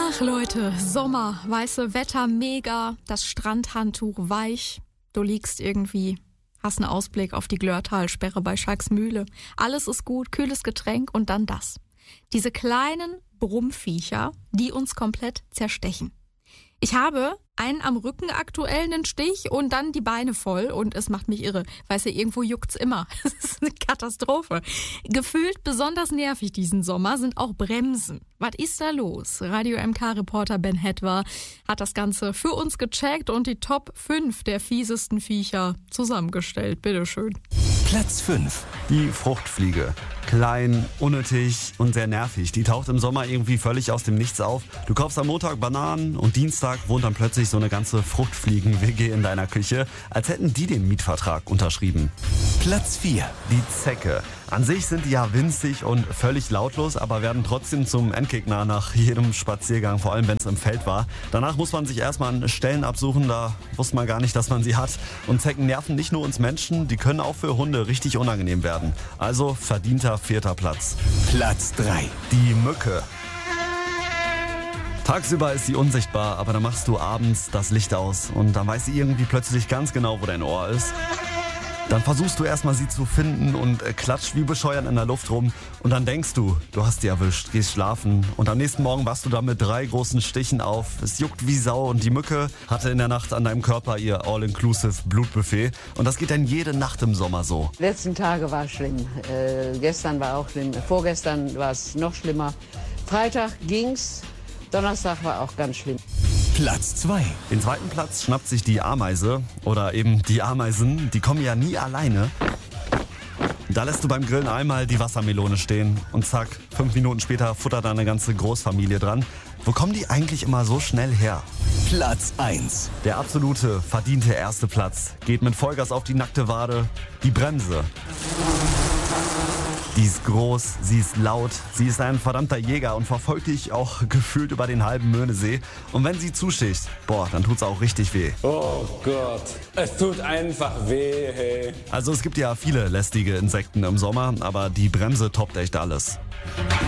Ach Leute, Sommer, weiße Wetter mega, das Strandhandtuch weich. Du liegst irgendwie, hast einen Ausblick auf die Glörtalsperre bei Schalksmühle. Alles ist gut, kühles Getränk und dann das. Diese kleinen Brummviecher, die uns komplett zerstechen. Ich habe einen am Rücken aktuell einen Stich und dann die Beine voll und es macht mich irre. Weißt du, irgendwo juckt's immer. Das ist eine Katastrophe. Gefühlt besonders nervig diesen Sommer sind auch Bremsen. Was ist da los? Radio MK-Reporter Ben Hetwer hat das Ganze für uns gecheckt und die Top 5 der fiesesten Viecher zusammengestellt. Bitteschön. Platz 5. Die Fruchtfliege. Klein, unnötig und sehr nervig. Die taucht im Sommer irgendwie völlig aus dem Nichts auf. Du kaufst am Montag Bananen und Dienstag wohnt dann plötzlich so eine ganze Fruchtfliegen-WG in deiner Küche, als hätten die den Mietvertrag unterschrieben. Platz 4. Die Zecke. An sich sind die ja winzig und völlig lautlos, aber werden trotzdem zum Endgegner nach jedem Spaziergang, vor allem wenn es im Feld war. Danach muss man sich erstmal an Stellen absuchen, da wusste man gar nicht, dass man sie hat. Und Zecken nerven nicht nur uns Menschen, die können auch für Hunde richtig unangenehm werden. Also verdienter 4. Platz. Platz 3. Die Mücke. Tagsüber ist sie unsichtbar, aber dann machst du abends das Licht aus und dann weiß sie irgendwie plötzlich ganz genau, wo dein Ohr ist. Dann versuchst du erstmal sie zu finden und klatscht wie bescheuert in der Luft rum. Und dann denkst du, du hast sie erwischt, gehst schlafen. Und am nächsten Morgen wachst du dann mit 3 großen Stichen auf. Es juckt wie Sau und die Mücke hatte in der Nacht an deinem Körper ihr All-Inclusive Blutbuffet. Und das geht dann jede Nacht im Sommer so. Die letzten Tage war schlimm. Gestern war auch schlimm. Vorgestern war es noch schlimmer. Freitag ging's. Donnerstag war auch ganz schlimm. Platz 2. Den 2. Platz schnappt sich die Ameise oder eben die Ameisen. Die kommen ja nie alleine. Da lässt du beim Grillen einmal die Wassermelone stehen und zack, 5 Minuten später futtert da eine ganze Großfamilie dran. Wo kommen die eigentlich immer so schnell her? Platz 1. Der absolute, verdiente 1. Platz geht mit Vollgas auf die nackte Wade. Die Bremse. Die ist groß, sie ist laut, sie ist ein verdammter Jäger und verfolgt dich auch gefühlt über den halben Möhnesee. Und wenn sie zusticht, dann tut's auch richtig weh. Oh Gott, es tut einfach weh, hey. Also es gibt ja viele lästige Insekten im Sommer, aber die Bremse toppt echt alles.